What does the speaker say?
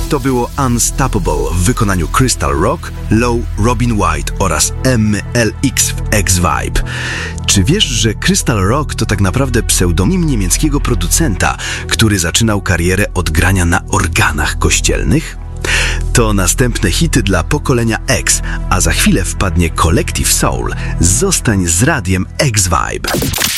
to było Unstoppable w wykonaniu Crystal Rock, Low, Robin White oraz MLX w X-Vibe. Czy wiesz, że Crystal Rock to tak naprawdę pseudonim niemieckiego producenta, który zaczynał karierę od grania na organach kościelnych? To następne hity dla pokolenia X, a za chwilę wpadnie Collective Soul. Zostań z radiem X-Vibe.